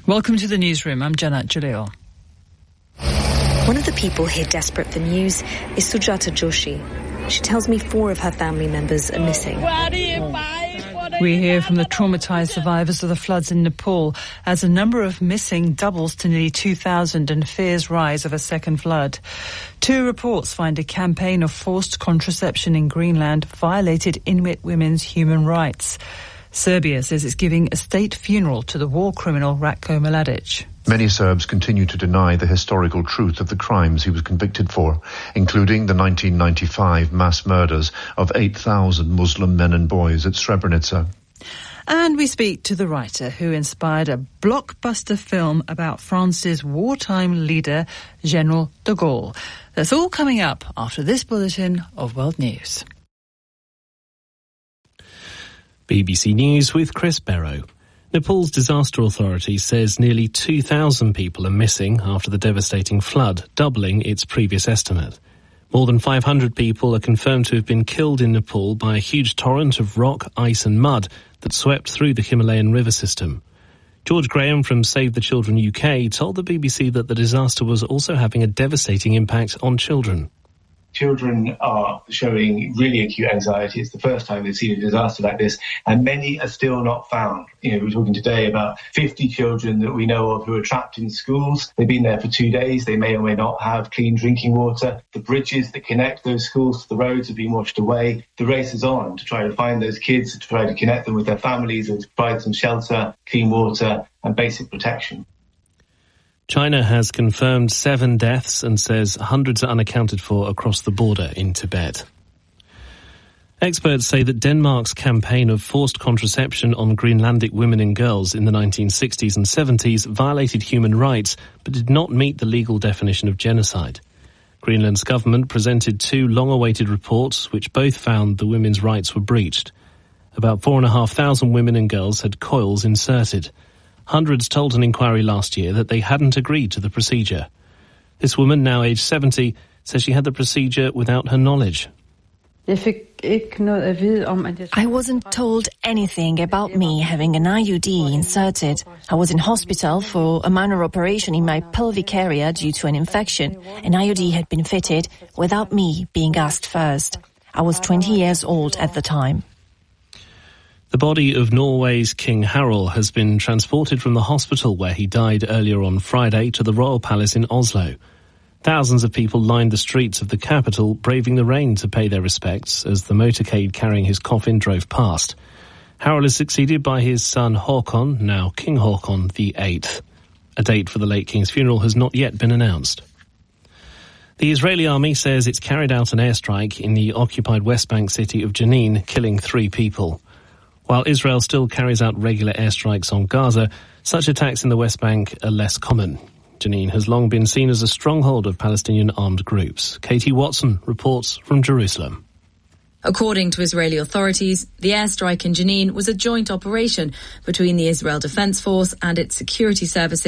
Welcome to the newsroom. I'm Janet Jalil. One of the people here desperate for news is Sujata Joshi. She tells me 4 of her family members are missing. We hear from the traumatised survivors of the floods in Nepal as the number of missing doubles to nearly 2,000 and fears rise of a second flood. 2 reports find a campaign of forced contraception in Greenland violated Inuit women's human rights. Serbia says it's giving a state funeral to the war criminal Ratko Mladic. Many Serbs continue to deny the historical truth of the crimes he was convicted for, including the 1995 mass murders of 8,000 Muslim men and boys at Srebrenica. And we speak to the writer who inspired a blockbuster film about France's wartime leader, General de Gaulle. That's all coming up after this bulletin of World News. BBC News with Chris Barrow. Nepal's disaster authority says nearly 2,000 people are missing after the devastating flood, doubling its previous estimate. More than 500 people are confirmed to have been killed in Nepal by a huge torrent of rock, ice and mud that swept through the Himalayan river system. George Graham from Save the Children UK told the BBC that the disaster was also having a devastating impact on children. Children are showing really acute anxiety. It's the first time they've seen a disaster like this, and many are still not found. We're talking today about 50 children that we know of who are trapped in schools. They've been there for 2 days. They may or may not have clean drinking water. The bridges that connect those schools to the roads have been washed away. The race is on to try to find those kids, to try to connect them with their families and to provide them shelter, clean water and basic protection. China has confirmed 7 deaths and says hundreds are unaccounted for across the border in Tibet. Experts say that Denmark's campaign of forced contraception on Greenlandic women and girls in the 1960s and 70s violated human rights but did not meet the legal definition of genocide. Greenland's government presented 2 long-awaited reports which both found the women's rights were breached. About 4,500 women and girls had coils inserted. Hundreds told an inquiry last year that they hadn't agreed to the procedure. This woman, now aged 70, says she had the procedure without her knowledge. I wasn't told anything about me having an IUD inserted. I was in hospital for a minor operation in my pelvic area due to an infection. An IUD had been fitted without me being asked first. I was 20 years old at the time. The body of Norway's King Harald has been transported from the hospital where he died earlier on Friday to the Royal Palace in Oslo. Thousands of people lined the streets of the capital, braving the rain to pay their respects as the motorcade carrying his coffin drove past. Harald is succeeded by his son Håkon, now King Håkon VIII. A date for the late king's funeral has not yet been announced. The Israeli army says it's carried out an airstrike in the occupied West Bank city of Jenin, killing 3 people. While Israel still carries out regular airstrikes on Gaza, such attacks in the West Bank are less common. Jenin has long been seen as a stronghold of Palestinian armed groups. Katie Watson reports from Jerusalem. According to Israeli authorities, the airstrike in Jenin was a joint operation between the Israel Defense Force and its security services.